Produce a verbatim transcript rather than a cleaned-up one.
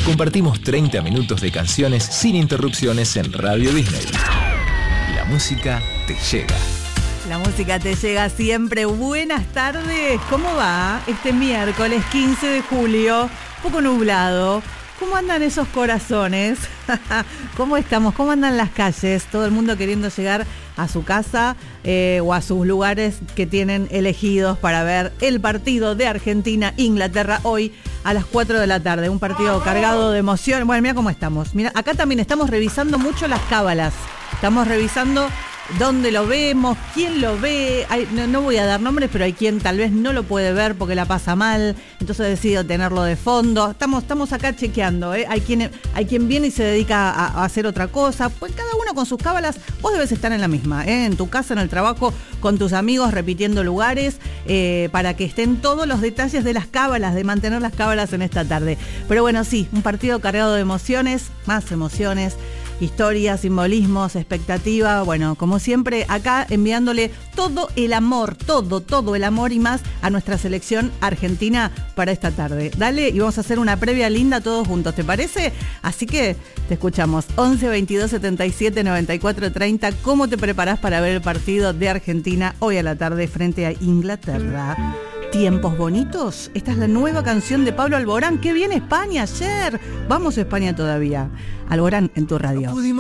Compartimos treinta minutos de canciones sin interrupciones en Radio Disney. La música te llega. La música te llega siempre. Buenas tardes. ¿Cómo va? Este miércoles quince de julio, poco nublado. ¿Cómo andan esos corazones? ¿Cómo estamos? ¿Cómo andan las calles? Todo el mundo queriendo llegar a su casa eh, o a sus lugares que tienen elegidos para ver el partido de Argentina-Inglaterra hoy a las cuatro de la tarde. Un partido cargado de emoción. Bueno, mira cómo estamos. Mira, acá también estamos revisando mucho las cábalas. Estamos revisando dónde lo vemos, quién lo ve. Hay, no, no voy a dar nombres, pero hay quien tal vez no lo puede ver porque la pasa mal, entonces decido tenerlo de fondo. Estamos, estamos acá chequeando, ¿eh? Hay quien, hay quien viene y se dedica a, a hacer otra cosa. Pues cada uno con sus cábalas. Vos debes estar en la misma, ¿eh? En tu casa, en el trabajo, con tus amigos, repitiendo lugares, eh, para que estén todos los detalles de las cábalas, de mantener las cábalas en esta tarde. Pero bueno, sí, un partido cargado de emociones, más emociones, historias, simbolismos, expectativa. Bueno, como siempre, acá enviándole todo el amor, todo, todo el amor y más a nuestra selección argentina para esta tarde. Dale, y vamos a hacer una previa linda todos juntos, ¿te parece? Así que te escuchamos. once, veintidós, setenta y siete, noventa y cuatro, treinta. ¿Cómo te preparás para ver el partido de Argentina hoy a la tarde frente a Inglaterra? ¿Tiempos bonitos? Esta es la nueva canción de Pablo Alborán. ¡Qué bien España ayer! Vamos a España todavía. Alborán en tu radio.